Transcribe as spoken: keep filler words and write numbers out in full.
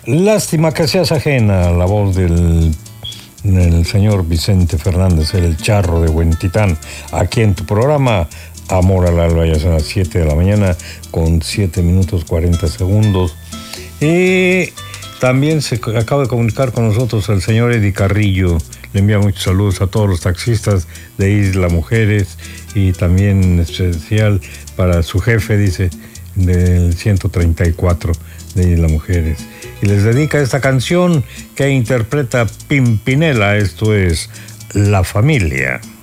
Lástima que seas ajena, la voz del el señor Vicente Fernández, el charro de Huentitán, aquí en tu programa Amor al Alba. Ya son las siete de la mañana con siete minutos cuarenta segundos. Y también se acaba de comunicar con nosotros el señor Eddie Carrillo. Le envía muchos saludos a todos los taxistas de Isla Mujeres y también en especial para su jefe, dice, del ciento treinta y cuatro de Isla Mujeres. Y les dedica esta canción que interpreta Pimpinela. Esto es La Familia.